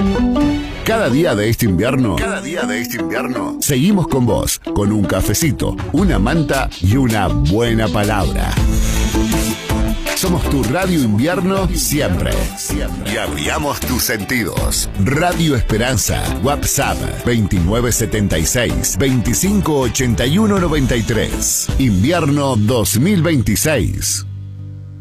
Cada día de este invierno, seguimos con vos, con un cafecito, una manta y una buena palabra. Somos tu radio invierno siempre. Y abriamos tus sentidos. Radio Esperanza, WhatsApp 2976-258193. Invierno 2026.